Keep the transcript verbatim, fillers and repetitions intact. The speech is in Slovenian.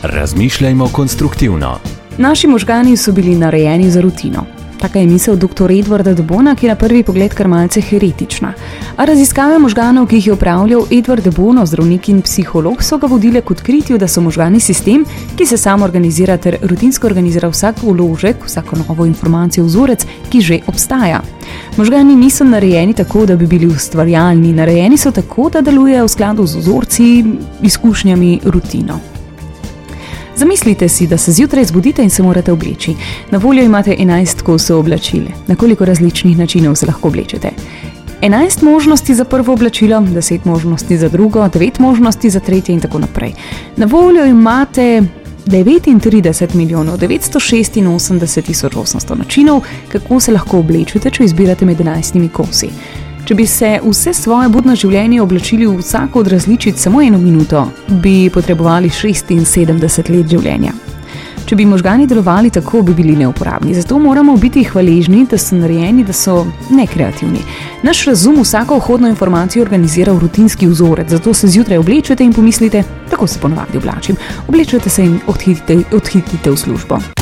Razmišljajmo konstruktivno. Naši možgani so bili narejeni za rutino. Taka je misel doktor Edwarda de Bona, ki je na prvi pogled kar malce heretična. A raziskave možganov, ki jih je opravljal Edward de Bono, zdravnik in psiholog, so ga vodile k odkritju, da so možgani sistem, ki se sam organizira ter rutinsko organizira vsak vložek, vsako novo informacijo, vzorec, ki že obstaja. Možgani niso narejeni tako, da bi bili ustvarjalni, narejeni so tako, da delujejo v skladu z vzorci, izkušnjami, rutino. Zamislite si, da se zjutraj zbudite in se morate obleči. Na voljo imate enajst kosov oblačil. Na koliko različnih načinov se lahko oblečete? enajst možnosti za prvo oblačilo, deset možnosti za drugo, devet možnosti za tretje in tako naprej. Na voljo imate devetintrideset milijonov devetsto šestinosemdeset tisoč osemsto načinov, kako se lahko oblečete, če izbirate med enajstimi kosi. Če bi se vse svoje budno življenje oblačili v vsako od različic samo eno minuto, bi potrebovali šestinsedemdeset let življenja. Če bi možgani delovali tako, bi bili neuporabni. Zato moramo biti hvaležni, da so narejeni, da so nekreativni. Naš razum vsako vhodno informacijo organizira v rutinski vzorec, zato se zjutraj oblečete in pomislite, tako se ponavadi oblačim. Oblečete se in odhitite, odhitite v službo.